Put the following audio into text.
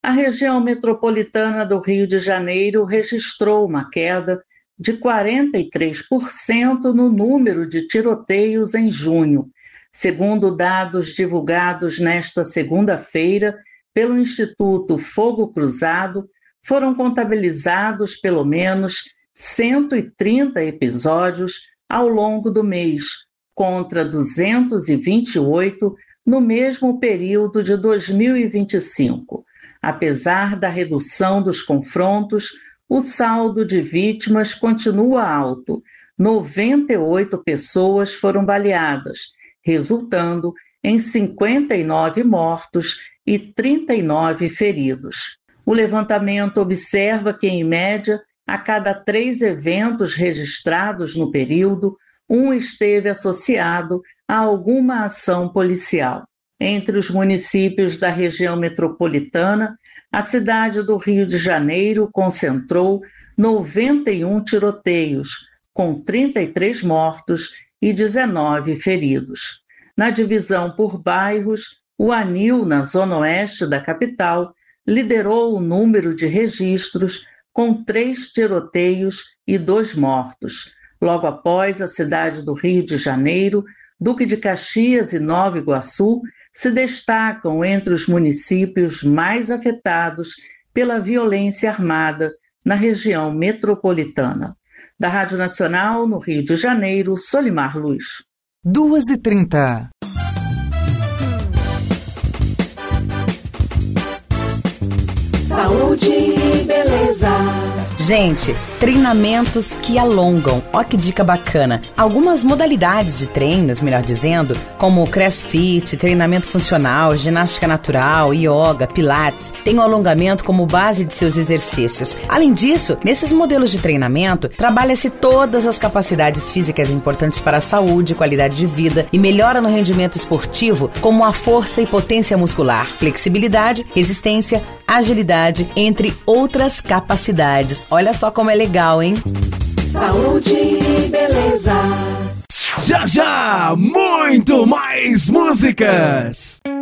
a região metropolitana do Rio de Janeiro registrou uma queda de 43% no número de tiroteios em junho, segundo dados divulgados nesta segunda-feira pelo Instituto Fogo Cruzado. Foram contabilizados pelo menos 130 episódios ao longo do mês, contra 228 no mesmo período de 2025. Apesar da redução dos confrontos, o saldo de vítimas continua alto. 98 pessoas foram baleadas, resultando em 59 mortos e 39 feridos. O levantamento observa que, em média, a cada 3 eventos registrados no período, um esteve associado a alguma ação policial. Entre os municípios da região metropolitana, a cidade do Rio de Janeiro concentrou 91 tiroteios, com 33 mortos e 19 feridos. Na divisão por bairros, o ANIL, na zona oeste da capital, liderou o número de registros, com 3 tiroteios e 2 mortos. Logo após, a cidade do Rio de Janeiro, Duque de Caxias e Nova Iguaçu se destacam entre os municípios mais afetados pela violência armada na região metropolitana. Da Rádio Nacional, no Rio de Janeiro, Solimar Luz. 2h30. Saúde e beleza. Gente, treinamentos que alongam. Ó que dica bacana. Algumas modalidades de treinos, melhor dizendo, como crossfit, treinamento funcional, ginástica natural, yoga, pilates, têm o alongamento como base de seus exercícios. Além disso, nesses modelos de treinamento, trabalha-se todas as capacidades físicas importantes para a saúde, qualidade de vida e melhora no rendimento esportivo, como a força e potência muscular, flexibilidade, resistência, agilidade, entre outras capacidades. Olha só como é legal, hein? Saúde e beleza. Já já, muito mais músicas.